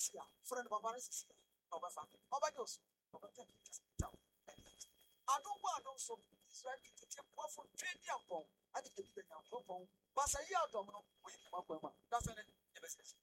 Sisia, friend of Baba Sisia, of a family, of a ghost, of a town. I don't so Israel to take off for 20 upon. I think the young couple, but a year don't know when you that's an emphasis.